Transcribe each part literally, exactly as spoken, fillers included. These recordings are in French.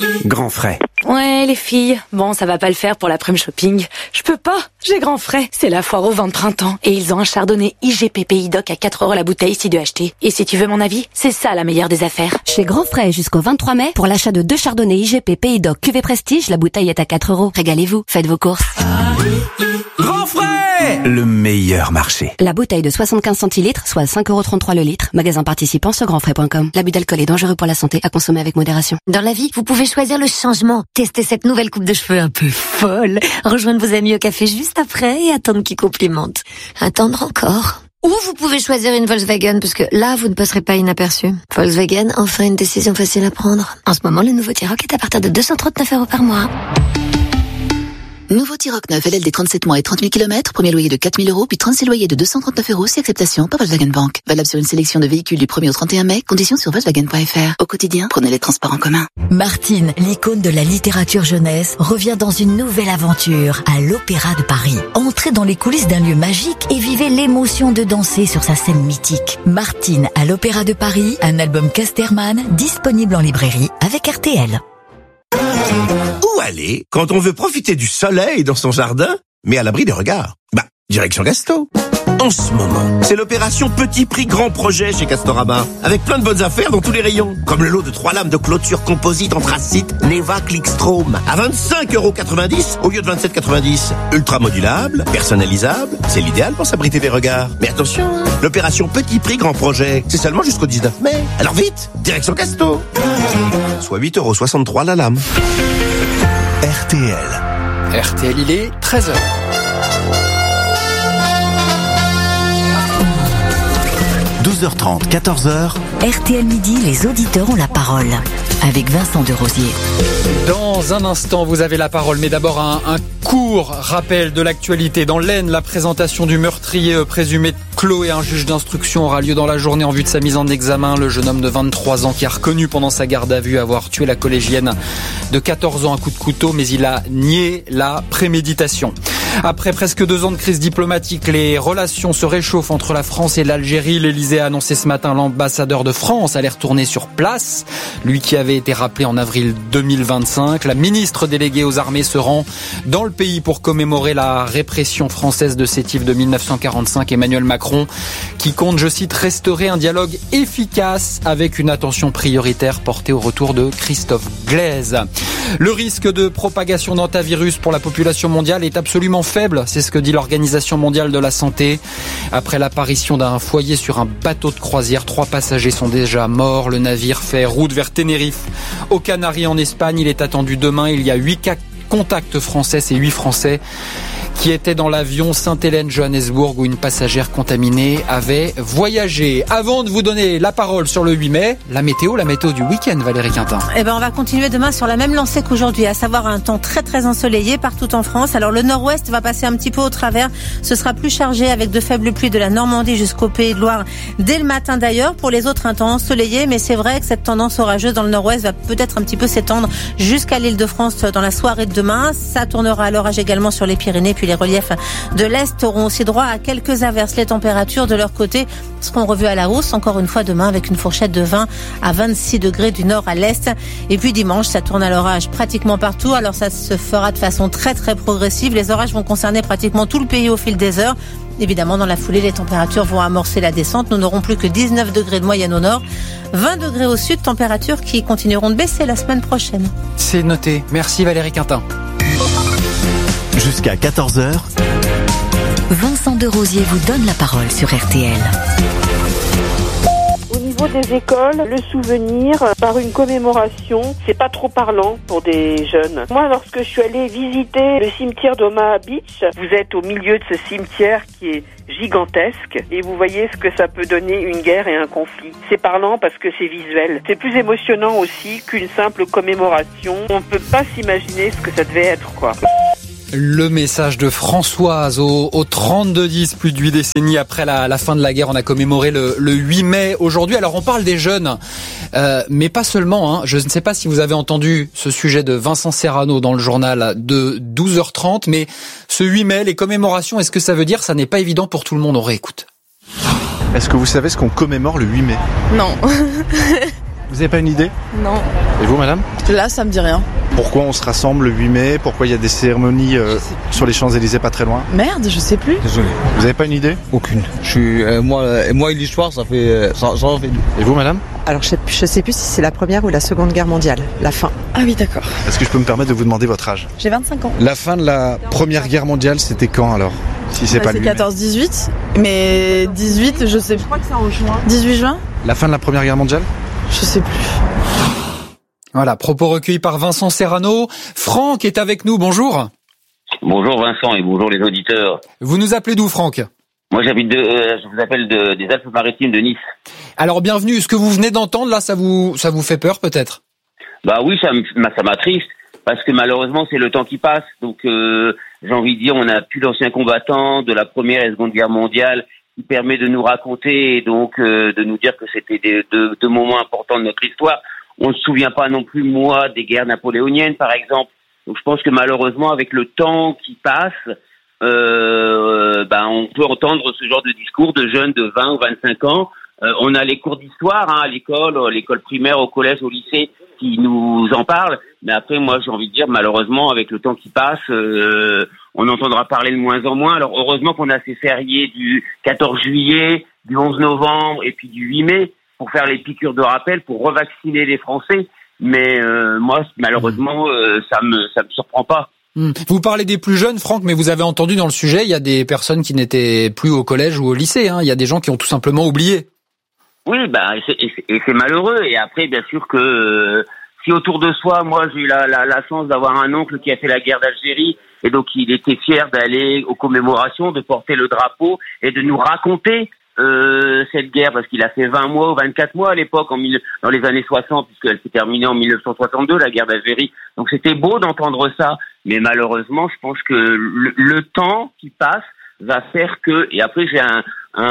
Grand frais. Ouais, les filles. Bon, ça va pas le faire pour l'après-midi shopping. Je peux pas. J'ai grand frais. C'est la foire au vin de printemps. Et ils ont un chardonnay I G P Pays Doc à quatre euros la bouteille si de acheter. Et si tu veux mon avis, c'est ça la meilleure des affaires. Chez Grand Frais jusqu'au vingt-trois mai, pour l'achat de deux chardonnays I G P Pays Doc Cuvée Prestige, la bouteille est à quatre euros. Régalez-vous. Faites vos courses. Grand frais, le meilleur marché. La bouteille de soixante-quinze centilitres, soit cinq euros trente-trois le litre. Magasin participant sur grand frais point com. L'abus d'alcool est dangereux pour la santé, à consommer avec modération. Dans la vie, vous pouvez choisir le changement. Testez cette nouvelle coupe de cheveux un peu folle. Rejoindre vos amis au café juste après et attendre qu'ils complimentent. Attendre encore. Ou vous pouvez choisir une Volkswagen, parce que là, vous ne passerez pas inaperçu. Volkswagen, enfin une décision facile à prendre. En ce moment, le nouveau T-Roc est à partir de deux cent trente-neuf euros par mois. Nouveau T-Roc neuf L L D trente-sept mois et trente mille kilomètres, premier loyer de quatre mille euros, puis trente-six loyers de deux cent trente-neuf euros, si acceptation par Volkswagen Bank. Valable sur une sélection de véhicules du premier au trente et un mai, conditions sur Volkswagen point F R. Au quotidien, prenez les transports en commun. Martine, l'icône de la littérature jeunesse, revient dans une nouvelle aventure à l'Opéra de Paris. Entrez dans les coulisses d'un lieu magique et vivez l'émotion de danser sur sa scène mythique. Martine à l'Opéra de Paris, un album Casterman, disponible en librairie avec R T L. Où aller quand on veut profiter du soleil dans son jardin, mais à l'abri des regards? Bah, direction Gasto. En ce moment, c'est l'opération Petit Prix Grand Projet chez Castorama, avec plein de bonnes affaires dans tous les rayons, comme le lot de trois lames de clôture composite anthracite Neva Clickstrom à vingt-cinq euros quatre-vingt-dix au lieu de vingt-sept euros quatre-vingt-dix. Ultra modulable, personnalisable, c'est l'idéal pour s'abriter des regards. Mais attention, l'opération Petit Prix Grand Projet, c'est seulement jusqu'au dix-neuf mai. Alors vite, direction Casto. Soit huit euros soixante-trois la lame. R T L. R T L, il est treize heures. douze heures trente, quatorze heures. R T L Midi, les auditeurs ont la parole. Avec Vincent Derosier. Dans un instant, vous avez la parole, mais d'abord un, un court rappel de l'actualité. Dans l'Aisne, la présentation du meurtrier présumé de Chloé, un juge d'instruction aura lieu dans la journée en vue de sa mise en examen. Le jeune homme de vingt-trois ans qui a reconnu pendant sa garde à vue avoir tué la collégienne de quatorze ans à coups de couteau, mais il a nié la préméditation. Après presque deux ans de crise diplomatique, les relations se réchauffent entre la France et l'Algérie. L'Élysée a annoncé ce matin l'ambassadeur de France allait retourner sur place, lui qui avait été rappelé en avril deux mille vingt-cinq. La ministre déléguée aux armées se rend dans le pays pour commémorer la répression française de Sétif de mille neuf cent quarante-cinq. Emmanuel Macron qui compte, je cite, restaurer un dialogue efficace avec une attention prioritaire portée au retour de Christophe Glaise. Le risque de propagation d'hantavirus pour la population mondiale est absolument faible, c'est ce que dit l'Organisation mondiale de la santé. Après l'apparition d'un foyer sur un bateau de croisière, trois passagers sont déjà morts. Le navire fait route vers Tenerife, aux Canaries en Espagne. Il est attendu demain. Il y a huit cas contacts français, c'est huit Français qui étaient dans l'avion Sainte-Hélène-Johannesburg où une passagère contaminée avait voyagé. Avant de vous donner la parole sur le huit mai, la météo, la météo du week-end, Valérie Quintin. Eh ben, on va continuer demain sur la même lancée qu'aujourd'hui, à savoir un temps très très ensoleillé partout en France. Alors le nord-ouest va passer un petit peu au travers, ce sera plus chargé avec de faibles pluies de la Normandie jusqu'au Pays de Loire dès le matin d'ailleurs. Pour les autres, un temps ensoleillé, mais c'est vrai que cette tendance orageuse dans le nord-ouest va peut-être un petit peu s'étendre jusqu'à l'Île-de-France dans la soirée de demain. Ça tournera à l'orage également sur les Pyrénées, puis les reliefs de l'Est auront aussi droit à quelques averses. Les températures de leur côté seront revues à la hausse, encore une fois demain avec une fourchette de vingt à vingt-six degrés du nord à l'Est. Et puis dimanche, ça tourne à l'orage pratiquement partout. Alors ça se fera de façon très très progressive. Les orages vont concerner pratiquement tout le pays au fil des heures. Évidemment, dans la foulée, les températures vont amorcer la descente. Nous n'aurons plus que dix-neuf degrés de moyenne au nord, vingt degrés au sud, températures qui continueront de baisser la semaine prochaine. C'est noté. Merci Valérie Quintin. Jusqu'à quatorze heures. Vincent Derosier vous donne la parole sur R T L. Au niveau des écoles, le souvenir par une commémoration, c'est pas trop parlant pour des jeunes. Moi, lorsque je suis allée visiter le cimetière d'Omaha Beach, vous êtes au milieu de ce cimetière qui est gigantesque et vous voyez ce que ça peut donner une guerre et un conflit. C'est parlant parce que c'est visuel. C'est plus émotionnant aussi qu'une simple commémoration. On peut pas s'imaginer ce que ça devait être, quoi. Le message de Françoise au, au trente-deux dix, plus de huit décennies après la, la fin de la guerre. On a commémoré le, le huit mai aujourd'hui. Alors on parle des jeunes, euh, mais pas seulement. Hein. Je ne sais pas si vous avez entendu ce sujet de Vincent Serrano dans le journal de douze heures trente, mais ce huit mai, les commémorations, est-ce que ça veut dire ça n'est pas évident pour tout le monde? On réécoute. Est-ce que vous savez ce qu'on commémore le huit mai? Non. Vous n'avez pas une idée ? Non. Et vous, madame ? Là, ça me dit rien. Pourquoi on se rassemble le huit mai ? Pourquoi il y a des cérémonies euh, sur les Champs-Élysées pas très loin ? Merde, je sais plus. Désolé. Vous n'avez pas une idée ? Aucune. Je suis, euh, moi, euh, moi et l'histoire, ça fait, euh, ça, ça en fait. Et vous, madame ? Alors, je sais, je sais plus si c'est la première ou la seconde guerre mondiale. La fin. Ah oui, d'accord. Est-ce que je peux me permettre de vous demander votre âge ? J'ai vingt-cinq ans. La fin de la première guerre mondiale, c'était quand alors ? Si c'est bah, pas c'est lui. quatorze dix-huit. Mais dix-huit, je sais plus. Je crois que c'est en juin. dix-huit juin ? La fin de la première guerre mondiale ? Je sais plus. Voilà, propos recueillis par Vincent Serrano. Franck est avec nous, bonjour. Bonjour Vincent et bonjour les auditeurs. Vous nous appelez d'où, Franck ? Moi j'habite de, euh, je vous appelle de, des Alpes-Maritimes de Nice. Alors bienvenue, ce que vous venez d'entendre là, ça vous, ça vous fait peur peut-être ? Bah oui, ça, ça m'attriste parce que malheureusement c'est le temps qui passe. Donc euh, j'ai envie de dire, on n'a plus d'anciens combattants de la première et seconde guerre mondiale qui permet de nous raconter et donc euh, de nous dire que c'était des, deux, deux moments importants de notre histoire. On ne se souvient pas non plus, moi, des guerres napoléoniennes, par exemple. Donc, je pense que malheureusement, avec le temps qui passe, euh, ben, on peut entendre ce genre de discours de jeunes de vingt ou vingt-cinq ans. Euh, on a les cours d'histoire hein, à l'école, l'école primaire, au collège, au lycée, qui nous en parlent. Mais après, moi, j'ai envie de dire, malheureusement, avec le temps qui passe, euh, on entendra parler de moins en moins. Alors, heureusement qu'on a ces fériés du quatorze juillet, du onze novembre et puis du huit mai. Pour faire les piqûres de rappel, pour revacciner les Français. Mais euh, moi, malheureusement, euh, ça me ça me surprend pas. Vous parlez des plus jeunes, Franck, mais vous avez entendu dans le sujet, il y a des personnes qui n'étaient plus au collège ou au lycée. Hein. Il y a des gens qui ont tout simplement oublié. Oui, bah, et c'est, et c'est, et c'est malheureux. Et après, bien sûr que euh, si autour de soi, moi, j'ai eu la, la, la chance d'avoir un oncle qui a fait la guerre d'Algérie, et donc il était fier d'aller aux commémorations, de porter le drapeau et de nous raconter Euh, cette guerre, parce qu'il a fait vingt mois ou vingt-quatre mois à l'époque, en mille, dans les années soixante, puisqu'elle s'est terminée en mille neuf cent soixante-deux, la guerre d'Algérie. Donc c'était beau d'entendre ça, mais malheureusement, je pense que le, le temps qui passe va faire que... Et après, j'ai un,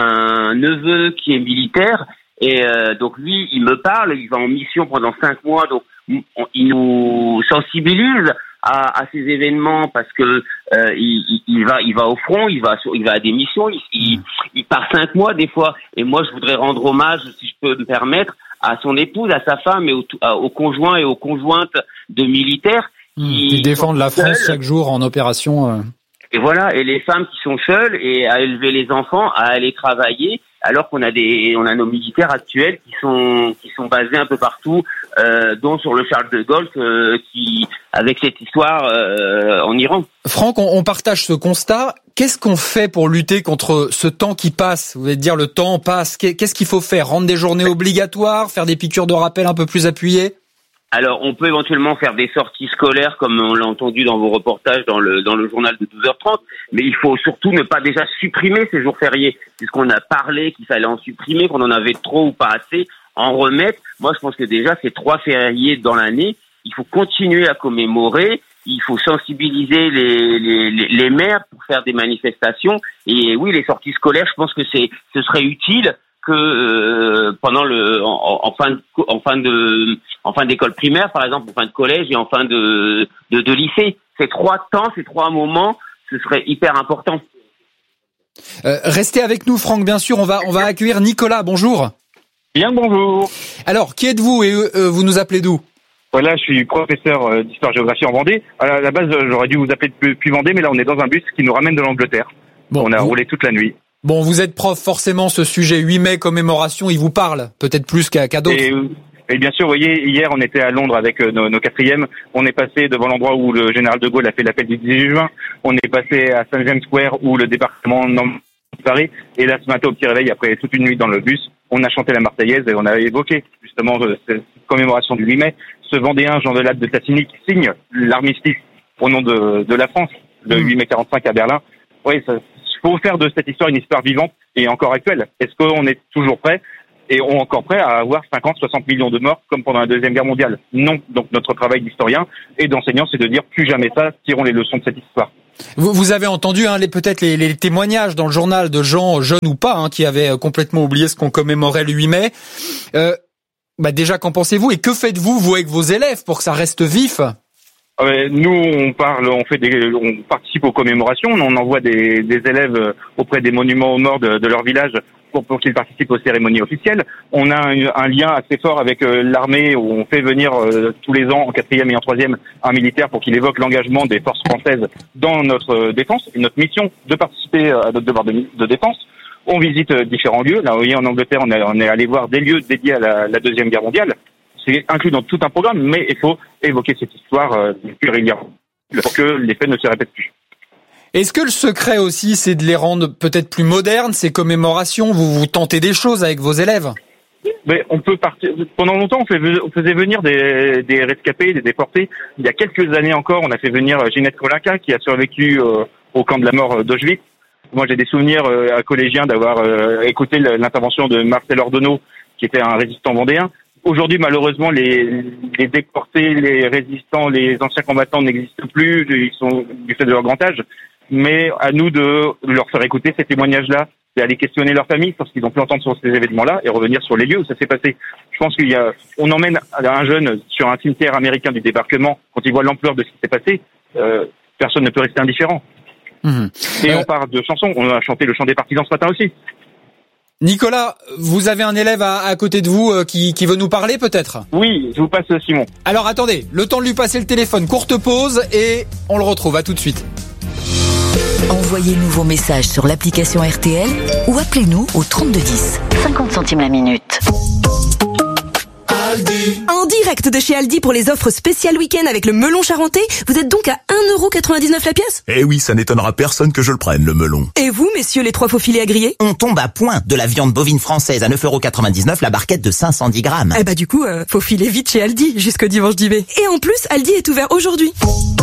un neveu qui est militaire, et euh, donc lui, il me parle, il va en mission pendant cinq mois, donc on, il nous sensibilise à, à ces événements parce que euh, il, il va il va au front, il va sur, il va à des missions, il, il, il part cinq mois des fois. Et moi, je voudrais rendre hommage, si je peux me permettre, à son épouse, à sa femme et au, au conjoint et aux conjointes de militaires qui, qui défendent la France seuls. Chaque jour en opération. Euh... Et voilà, et les femmes qui sont seules et à élever les enfants, à aller travailler, alors qu'on a des, on a nos militaires actuels qui sont, qui sont basés un peu partout, euh, dont sur le Charles de Gaulle, euh, qui, avec cette histoire euh, en Iran. Franck, on, on partage ce constat. Qu'est-ce qu'on fait pour lutter contre ce temps qui passe ? Vous allez dire le temps passe. Qu'est-ce qu'il faut faire ? Rendre des journées obligatoires, faire des piqûres de rappel un peu plus appuyées ? Alors, on peut éventuellement faire des sorties scolaires, comme on l'a entendu dans vos reportages dans le dans le journal de douze heures trente, mais il faut surtout ne pas déjà supprimer ces jours fériés, puisqu'on a parlé qu'il fallait en supprimer, qu'on en avait trop ou pas assez, en remettre. Moi, je pense que déjà, ces trois fériés dans l'année, il faut continuer à commémorer, il faut sensibiliser les, les, les, les maires pour faire des manifestations, et oui, les sorties scolaires, je pense que c'est ce serait utile que euh, pendant le en, en fin de en fin de en fin d'école primaire par exemple, en fin de collège et en fin de de, de lycée, ces trois temps, ces trois moments, ce serait hyper important. Euh, restez avec nous, Franck, bien sûr. On va on va accueillir Nicolas. Bonjour. Bien, bonjour. Alors, qui êtes-vous et euh, vous nous appelez d'où ? Voilà, je suis professeur d'histoire-géographie en Vendée. À la base, j'aurais dû vous appeler depuis Vendée, mais là, on est dans un bus qui nous ramène de l'Angleterre. Bon, on a vous... roulé toute la nuit. Bon, vous êtes prof, forcément, ce sujet huit mai, commémoration, il vous parle, peut-être plus qu'à, qu'à d'autres. Et, et bien sûr, vous voyez, hier, on était à Londres avec nos, nos quatrièmes. On est passé devant l'endroit où le général de Gaulle a fait l'appel du dix-huit juin. On est passé à Saint James Square où le débarquement Paris. Et là, ce matin, au petit réveil, après toute une nuit dans le bus, on a chanté la Marseillaise et on a évoqué justement cette commémoration du huit mai. Ce Vendéen, Jean Delatte de Tassigny, qui signe l'armistice au nom de, de la France, le mmh. huit mai quarante-cinq à Berlin. Oui, ça, faut faire de cette histoire une histoire vivante et encore actuelle. Est-ce qu'on est toujours prêt et on est encore prêt à avoir cinquante, soixante millions de morts comme pendant la Deuxième Guerre mondiale? Non. Donc notre travail d'historien et d'enseignant, c'est de dire plus jamais ça, tirons les leçons de cette histoire. Vous, vous avez entendu hein, les, peut-être les, les témoignages dans le journal de gens jeunes ou pas hein, qui avaient complètement oublié ce qu'on commémorait le huit mai. Euh, bah déjà, qu'en pensez-vous et que faites-vous vous avec vos élèves pour que ça reste vif? Nous, on parle, on fait des, on participe aux commémorations, on envoie des, des élèves auprès des monuments aux morts de, de leur village pour, pour qu'ils participent aux cérémonies officielles. On a un, un lien assez fort avec euh, l'armée où on fait venir euh, tous les ans en quatrième et en troisième un militaire pour qu'il évoque l'engagement des forces françaises dans notre euh, défense et notre mission de participer à notre devoir de, de défense. On visite euh, différents lieux. Là, vous voyez, en Angleterre, on est, on est allé voir des lieux dédiés à la, la Deuxième Guerre mondiale. C'est inclus dans tout un programme, mais il faut évoquer cette histoire euh, plus régulièrement pour que les faits ne se répètent plus. Est-ce que le secret aussi, c'est de les rendre peut-être plus modernes, ces commémorations? Vous, vous tentez des choses avec vos élèves? Mais on peut partir. Pendant longtemps, on, fait, on faisait venir des, des rescapés, des déportés. Il y a quelques années encore, on a fait venir Ginette Kolinka, qui a survécu euh, au camp de la mort d'Auschwitz. Moi, j'ai des souvenirs euh, à collégiens d'avoir euh, écouté l'intervention de Marcel Ordonneau, qui était un résistant vendéen. Aujourd'hui, malheureusement, les, les déportés, les résistants, les anciens combattants n'existent plus. Ils sont du fait de leur grand âge. Mais à nous de leur faire écouter ces témoignages-là, d'aller questionner leur famille sur ce qu'ils ont pu entendre sur ces événements-là et revenir sur les lieux où ça s'est passé. Je pense qu'il y a, on emmène un jeune sur un cimetière américain du débarquement quand il voit l'ampleur de ce qui s'est passé. Euh, personne ne peut rester indifférent. Mmh. Et euh... on parle de chansons. On a chanté le chant des partisans ce matin aussi. Nicolas, vous avez un élève à, à côté de vous euh, qui, qui veut nous parler peut-être? Oui, je vous passe Simon. Alors attendez, le temps de lui passer le téléphone, courte pause et on le retrouve, à tout de suite. Envoyez-nous vos messages sur l'application R T L ou appelez-nous au trente-deux dix. cinquante centimes la minute. Aldi. En direct de chez Aldi pour les offres spéciales week-end avec le melon charentais, vous êtes donc à un euro quatre-vingt-dix-neuf la pièce? Eh oui, ça n'étonnera personne que je le prenne, le melon. Et vous, messieurs les trois faux filets à griller? On tombe à point de la viande bovine française à neuf euros quatre-vingt-dix-neuf la barquette de cinq cent dix grammes. Eh bah du coup, euh, faut filer vite chez Aldi jusqu'au dimanche dix mai. Et en plus, Aldi est ouvert aujourd'hui.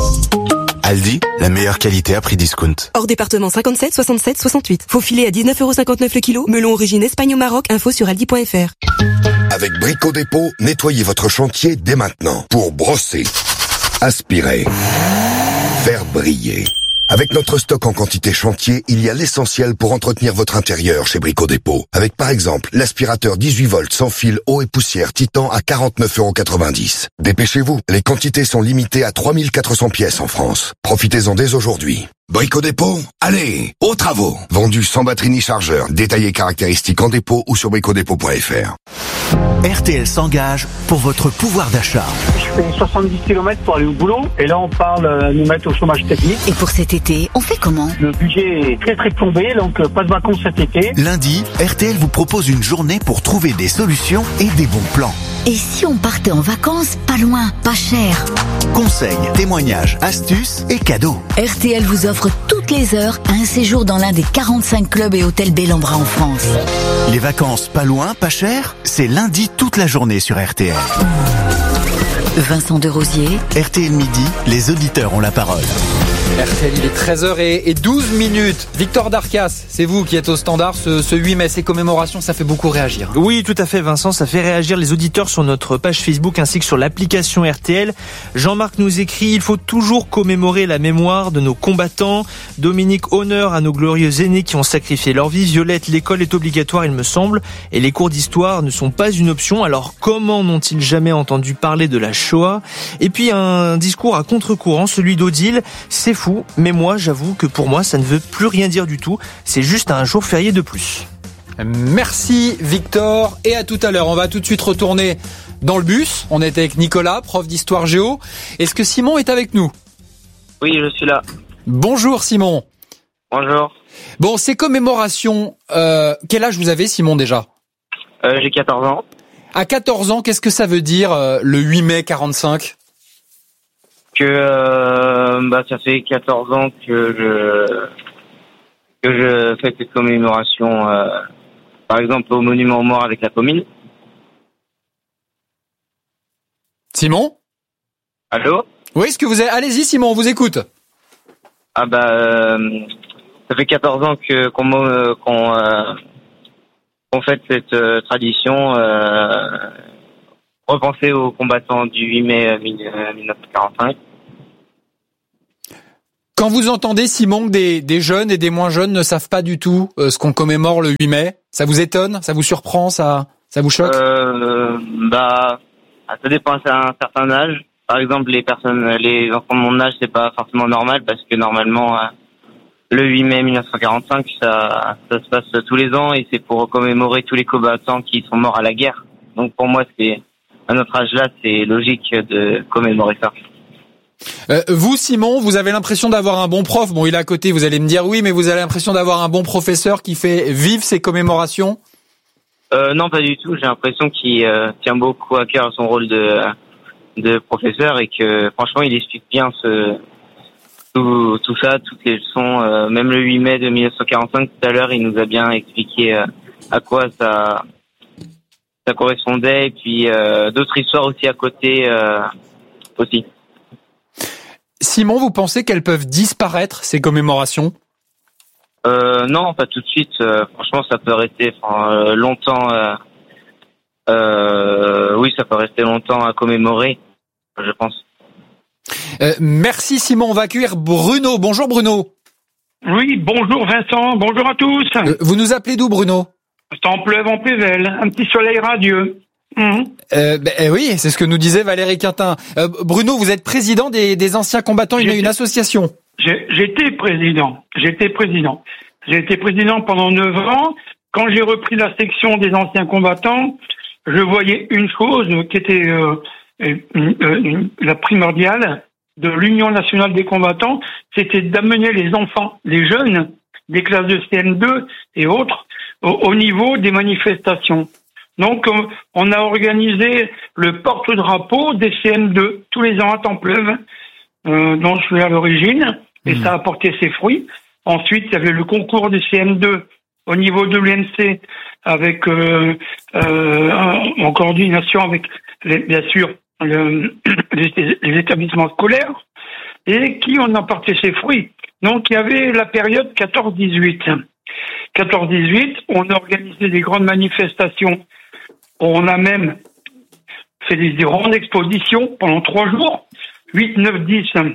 Aldi, la meilleure qualité à prix discount. Hors département cinquante-sept, soixante-sept, soixante-huit. Faux filet à dix-neuf euros cinquante-neuf le kilo. Melon origine Espagne au Maroc. Info sur aldi point f r. Avec Brico Dépôt, nettoyez votre chantier dès maintenant pour brosser, aspirer, faire briller. Avec notre stock en quantité chantier, il y a l'essentiel pour entretenir votre intérieur chez Brico Dépôt. Avec par exemple l'aspirateur dix-huit volts sans fil eau et poussière Titan à quarante-neuf euros quatre-vingt-dix. Dépêchez-vous, les quantités sont limitées à trois mille quatre cents pièces en France. Profitez-en dès aujourd'hui. Brico Dépôt, allez, aux travaux. Vendu sans batterie ni chargeur. Détaillé caractéristiques en dépôt ou sur brico dépôt point f r. R T L s'engage pour votre pouvoir d'achat. Je fais soixante-dix kilomètres pour aller au boulot et là on parle de nous mettre au chômage technique. Et pour cet été, on fait comment? Le budget est très très plombé, donc pas de vacances cet été. Lundi, R T L vous propose une journée pour trouver des solutions et des bons plans. Et si on partait en vacances, pas loin, pas cher? Conseils, témoignages, astuces et cadeaux. R T L vous offre toutes les heures un séjour dans l'un des quarante-cinq clubs et hôtels Bellambra en France. Les vacances pas loin, pas cher, c'est lundi toute la journée sur R T L. Vincent de Rosier. R T L Midi, les auditeurs ont la parole. R T L, il est treize heures douze minutes. Victor Darcas, c'est vous qui êtes au standard ce, ce huit mai. Ces commémorations, ça fait beaucoup réagir. Oui, tout à fait, Vincent. Ça fait réagir les auditeurs sur notre page Facebook ainsi que sur l'application R T L. Jean-Marc nous écrit: il faut toujours commémorer la mémoire de nos combattants. Dominique, honneur à nos glorieux aînés qui ont sacrifié leur vie. Violette, l'école est obligatoire, il me semble, et les cours d'histoire ne sont pas une option. Alors comment n'ont-ils jamais entendu parler de la Shoah? Et puis un discours à contre-courant, celui d'Odile: c'est fou, mais moi j'avoue que pour moi ça ne veut plus rien dire du tout, c'est juste un jour férié de plus. Merci Victor, et à tout à l'heure. On va tout de suite retourner dans le bus. On était avec Nicolas, prof d'histoire géo. Est-ce que Simon est avec nous? Oui, je suis là. Bonjour Simon. Bonjour. Bon, ces commémorations, euh, quel âge vous avez Simon déjà? euh, J'ai quatorze ans. À quatorze ans, qu'est-ce que ça veut dire euh, le huit mai quarante-cinq? Que euh, bah ça fait quatorze ans que je que je fais cette commémoration, euh, par exemple au monument aux morts avec la commune. Simon? Allô? Oui, est-ce que vous êtes... Allez-y Simon, on vous écoute. Ah bah euh, ça fait quatorze ans que qu'on euh, qu'on, euh, qu'on fait cette euh, tradition. Euh, repenser aux combattants du huit mai mille neuf cent quarante-cinq. Quand vous entendez, Simon, que des, des jeunes et des moins jeunes ne savent pas du tout euh, ce qu'on commémore le huit mai, ça vous étonne? Ça vous surprend? Ça, ça vous choque? euh, Bah, ça dépend à un certain âge. Par exemple, les personnes, les enfants de mon âge, c'est pas forcément normal parce que normalement, euh, Le huit mai mille neuf cent quarante-cinq, ça, ça se passe tous les ans et c'est pour commémorer tous les combattants qui sont morts à la guerre. Donc pour moi, c'est à notre âge-là, c'est logique de commémorer ça. Euh, vous, Simon, vous avez l'impression d'avoir un bon prof. Bon, il est à côté, vous allez me dire oui, mais vous avez l'impression d'avoir un bon professeur qui fait vivre ces commémorations ? Euh, non, pas du tout. J'ai l'impression qu'il euh, tient beaucoup à cœur son rôle de, de professeur et que franchement, il explique bien ce... Tout, tout ça, toutes les leçons, euh, même le huit mai de mille neuf cent quarante-cinq, tout à l'heure, il nous a bien expliqué euh, à quoi ça, ça correspondait, et puis euh, d'autres histoires aussi à côté euh, aussi. Simon, vous pensez qu'elles peuvent disparaître, ces commémorations ? euh, Non, pas tout de suite. Euh, franchement, ça peut rester enfin, euh, longtemps. Euh, euh, oui, ça peut rester longtemps à commémorer, je pense. Euh, merci Simon, on va accueillir Bruno. Bonjour Bruno. Oui, bonjour Vincent, bonjour à tous. Euh, vous nous appelez d'où Bruno ? Templeuve-en-Pévèle, un petit soleil radieux. Mmh. Euh, ben, euh, oui, c'est ce que nous disait Valérie Quintin. Euh, Bruno, vous êtes président des, des anciens combattants, une, une association. J'ai, j'étais président, j'étais président. J'ai été président pendant neuf ans. Quand j'ai repris la section des anciens combattants, je voyais une chose qui était... Euh, Une, une, la primordiale de l'Union nationale des combattants, c'était d'amener les enfants, les jeunes, des classes de C M deux et autres, au, au niveau des manifestations. Donc, on a organisé le porte-drapeau des C M deux tous les ans à Templeuve, euh, dont je suis à l'origine, et mmh. ça a porté ses fruits. Ensuite, il y avait le concours des C M deux au niveau de l'U N C, avec euh, euh, en coordination avec, les, bien sûr, Le, les, les établissements scolaires, et qui en a porté ses fruits. Donc il y avait la période quatorze dix-huit. quatorze dix-huit, on a organisé des grandes manifestations. On a même fait des, des grandes expositions pendant trois jours, huit, neuf, dix, euh,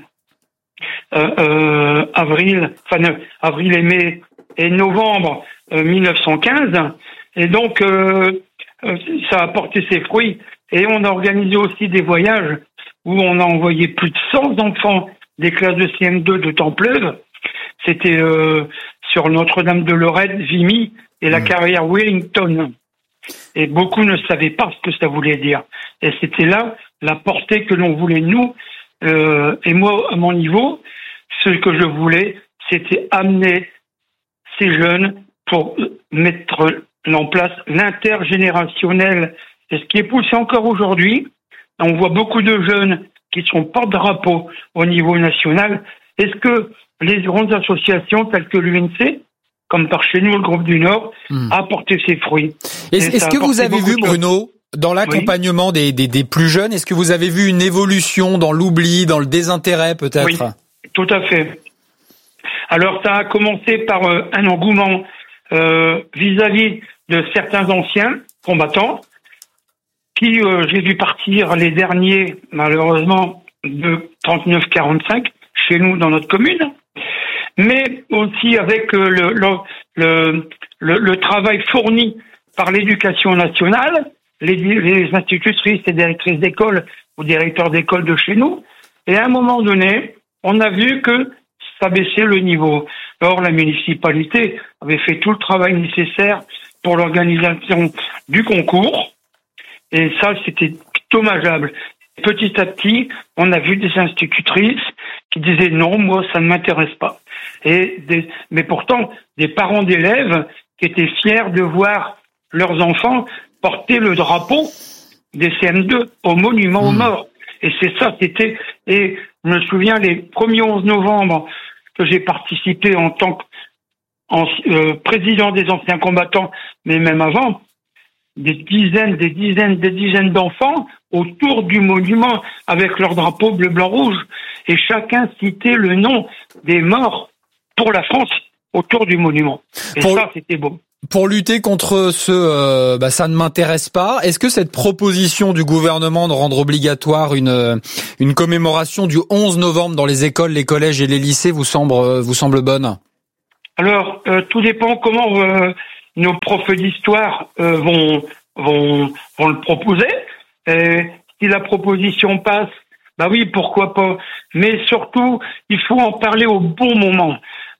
euh, avril, enfin avril et mai et novembre euh, mille neuf cent quinze. Et donc euh, euh, ça a porté ses fruits. Et on a organisé aussi des voyages où on a envoyé plus de cent enfants des classes de C M deux de Templeuve. C'était euh, sur Notre-Dame-de-Lorette, Vimy et la carrière Wellington. Et beaucoup ne savaient pas ce que ça voulait dire. Et c'était là la portée que l'on voulait, nous. Euh, et moi, à mon niveau, ce que je voulais, c'était amener ces jeunes pour mettre en place l'intergénérationnel. Et ce qui est poussé encore aujourd'hui, on voit beaucoup de jeunes qui sont porte-drapeau au niveau national. Est-ce que les grandes associations telles que l'U N C, comme par chez nous, le groupe du Nord, mmh. a porté ses fruits? Est-ce, est-ce que vous avez vu, Bruno, dans l'accompagnement oui. des, des, des plus jeunes, est-ce que vous avez vu une évolution dans l'oubli, dans le désintérêt peut-être? Oui, tout à fait. Alors ça a commencé par euh, un engouement euh, vis-à-vis de certains anciens combattants, qui, euh, j'ai vu partir les derniers, malheureusement, de trente-neuf quarante-cinq, chez nous, dans notre commune, mais aussi avec euh, le, le, le, le, le travail fourni par l'éducation nationale, les, les institutrices et directrices d'école ou directeurs d'école de chez nous, et à un moment donné, on a vu que ça baissait le niveau. Or, la municipalité avait fait tout le travail nécessaire pour l'organisation du concours, et ça, c'était dommageable. Petit à petit, on a vu des institutrices qui disaient non, moi, ça ne m'intéresse pas. Et des, mais pourtant, des parents d'élèves qui étaient fiers de voir leurs enfants porter le drapeau des C M deux au monument mmh. aux morts. Et c'est ça, c'était, et je me souviens les premiers onze novembre que j'ai participé en tant que en, euh, président des anciens combattants, mais même avant, des dizaines, des dizaines, des dizaines d'enfants autour du monument avec leur drapeau bleu, blanc, rouge. Et chacun citait le nom des morts pour la France autour du monument. Et pour, ça, c'était beau. Pour lutter contre ce euh, bah, ça ne m'intéresse pas, est-ce que cette proposition du gouvernement de rendre obligatoire une, une commémoration du onze novembre dans les écoles, les collèges et les lycées vous semble, vous semble bonne? Alors, euh, tout dépend comment euh, nos profs d'histoire euh, vont, vont, vont le proposer. Et si la proposition passe, bah oui, pourquoi pas. Mais surtout, il faut en parler au bon moment.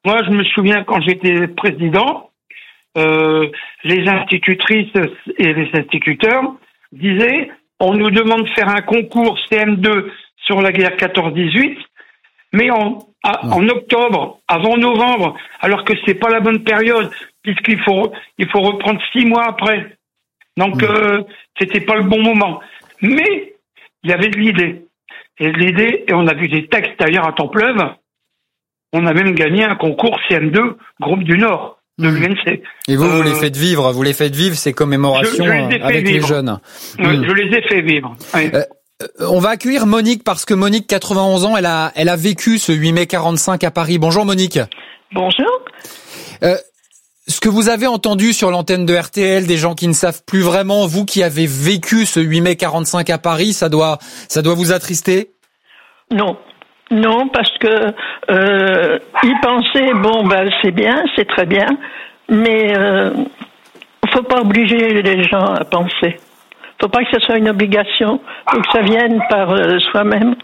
Moi, je me souviens quand j'étais président, euh, les institutrices et les instituteurs disaient, on nous demande de faire un concours C M deux sur la guerre quatorze dix-huit, mais en, à, en octobre, avant novembre, alors que c'est pas la bonne période, puisqu'il faut, il faut reprendre six mois après. Donc, euh, c'était pas le bon moment. Mais, il y avait de l'idée. Et de l'idée, et on a vu des textes d'ailleurs à Templeuve. On a même gagné un concours C M deux, groupe du Nord, de l'U N C. Et vous, euh, vous les faites vivre, vous les faites vivre, ces commémorations je, je les avec vivre. les jeunes. Ouais, mmh. Je les ai fait vivre. Ouais. Euh, on va accueillir Monique parce que Monique, quatre-vingt-onze ans, elle a, elle a vécu ce huit mai quarante-cinq à Paris. Bonjour Monique. Bonjour. Euh, ce que vous avez entendu sur l'antenne de R T L, des gens qui ne savent plus vraiment, vous qui avez vécu ce huit mai quarante-cinq à Paris, ça doit, ça doit vous attrister? Non. Non, parce que euh, y penser, bon, ben c'est bien, c'est très bien, mais euh, faut pas obliger les gens à penser. Faut pas que ce soit une obligation, faut que ça vienne par euh, soi-même.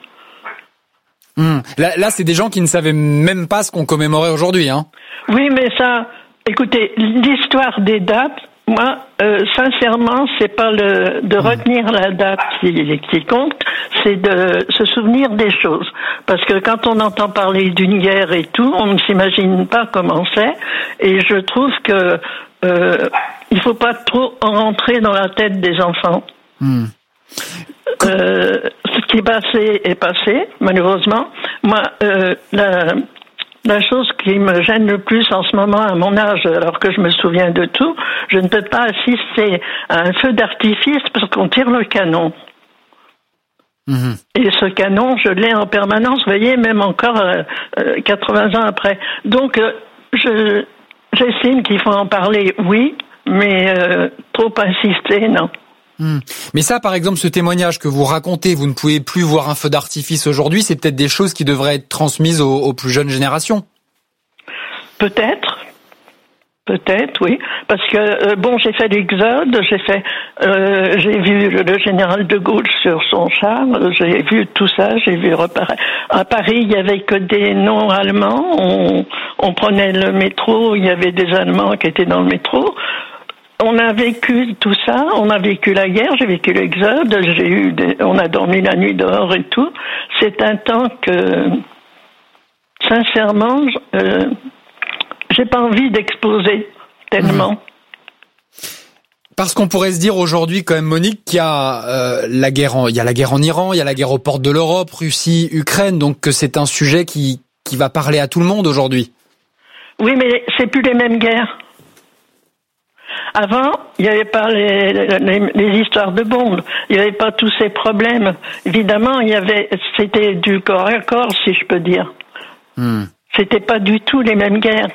Mmh. Là, là, c'est des gens qui ne savaient même pas ce qu'on commémorait aujourd'hui, hein. Oui, mais ça, écoutez, l'histoire des dates, moi, euh, sincèrement, c'est pas le de retenir la date qui, qui compte, c'est de se souvenir des choses. Parce que quand on entend parler d'une guerre et tout, on ne s'imagine pas comment c'est. Et je trouve que euh, il faut pas trop rentrer dans la tête des enfants. Mmh. Euh, ce qui est passé est passé, malheureusement. Moi, euh, la La chose qui me gêne le plus en ce moment, à mon âge, alors que je me souviens de tout, je ne peux pas assister à un feu d'artifice parce qu'on tire le canon. Mmh. Et ce canon, je l'ai en permanence, vous voyez, même encore euh, quatre-vingts ans après. Donc, euh, je, j'estime qu'il faut en parler, oui, mais euh, trop insister, non. Mmh. Mais ça, par exemple, ce témoignage que vous racontez, vous ne pouvez plus voir un feu d'artifice aujourd'hui, c'est peut-être des choses qui devraient être transmises aux, aux plus jeunes générations. Peut-être, peut-être, oui, parce que euh, bon, j'ai fait l'Exode, j'ai fait, euh, j'ai vu le, le général de Gaulle sur son char, j'ai vu tout ça, j'ai vu reparaître. À Paris, il y avait que des noms allemands. On, on prenait le métro, il y avait des Allemands qui étaient dans le métro. On a vécu tout ça, on a vécu la guerre, j'ai vécu l'Exode, j'ai eu des, on a dormi la nuit dehors et tout. C'est un temps que, sincèrement, euh, j'ai pas envie d'exposer tellement. Mmh. Parce qu'on pourrait se dire aujourd'hui, quand même, Monique, qu'il y a euh, la guerre, en, il y a la guerre en Iran, il y a la guerre aux portes de l'Europe, Russie, Ukraine, donc que c'est un sujet qui qui va parler à tout le monde aujourd'hui. Oui, mais c'est plus les mêmes guerres. Avant, il n'y avait pas les, les, les histoires de bombes, il n'y avait pas tous ces problèmes. Évidemment, il y avait, c'était du corps à corps, si je peux dire. Hmm. C'était pas du tout les mêmes guerres.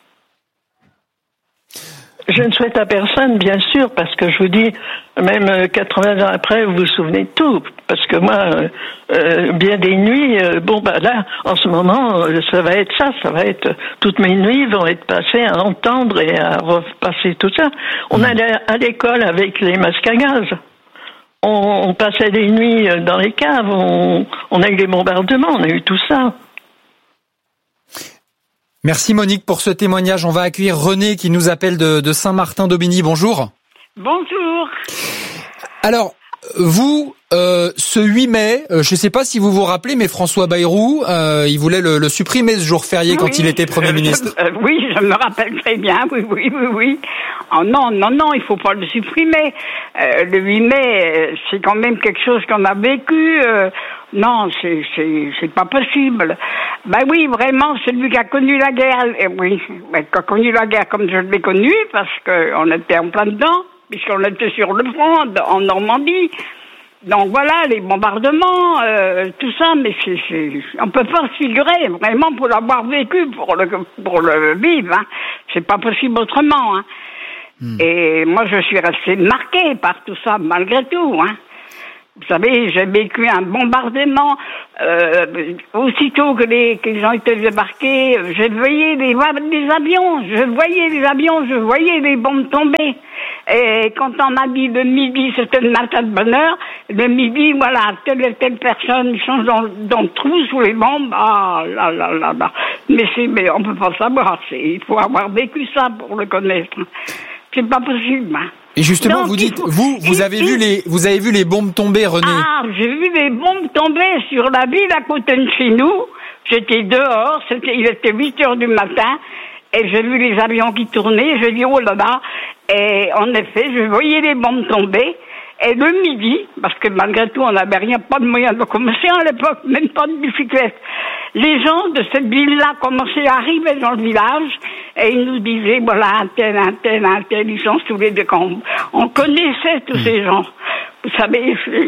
Je ne souhaite à personne, bien sûr, parce que je vous dis, même quatre-vingts ans après, vous vous souvenez de tout. Parce que moi, euh, bien des nuits, euh, bon, bah là, en ce moment, ça va être ça, ça va être, toutes mes nuits vont être passées à entendre et à repasser tout ça. On allait à l'école avec les masques à gaz. On, on passait des nuits dans les caves, on, on a eu les bombardements, on a eu tout ça. Merci Monique pour ce témoignage. On va accueillir René qui nous appelle de, de Saint-Martin-d'Aubigny. Bonjour. Bonjour. Alors, vous, euh, ce huit mai, euh, je ne sais pas si vous vous rappelez, mais François Bayrou, euh, il voulait le, le supprimer ce jour férié oui, quand il était Premier ministre. Je, euh, oui, je me rappelle très bien, oui, oui, oui, oui. Oh non, non, non, il faut pas le supprimer. Euh, le huit mai, c'est quand même quelque chose qu'on a vécu. Euh, non, c'est, c'est, c'est pas possible. Ben oui, vraiment, c'est lui qui a connu la guerre. Et oui, ben, qui a connu la guerre comme je l'ai connue, parce qu'on était en plein dedans, puisqu'on était sur le front, en Normandie. Donc voilà, les bombardements, euh, tout ça, mais c'est, c'est, on peut pas se figurer, vraiment, pour l'avoir vécu, pour le, pour le vivre, hein. C'est pas possible autrement, hein. Hmm. Et moi, je suis restée marquée par tout ça, malgré tout, hein. Vous savez, j'ai vécu un bombardement, euh, aussitôt que les, que les gens étaient débarqués, je voyais les, les avions, je voyais les avions, je voyais les bombes tomber. Et quand on m'a dit le midi, c'était le matin de bonne heure, le midi, voilà, telle et telle personne change dans, dans le trou sous les bombes, ah là là là là. Mais c'est, mais on peut pas savoir. C'est, il faut avoir vécu ça pour le connaître. C'est pas possible. Et justement, Donc, vous dites, faut, vous, vous il, avez il, vu les, vous avez vu les bombes tomber, René? Ah, j'ai vu les bombes tomber sur la ville à côté de chez nous. J'étais dehors, c'était, il était huit heures du matin, et j'ai vu les avions qui tournaient, j'ai dit, oh là là, et en effet, je voyais les bombes tomber, et le midi, parce que malgré tout, on n'avait rien, pas de moyens de locomotion à l'époque, même pas de bicyclette. Les gens de cette ville-là commençaient à arriver dans le village, et ils nous disaient, voilà, un tel, un tel, un tel, ils sont sous les deux camps. On connaissait tous ces gens. Vous savez,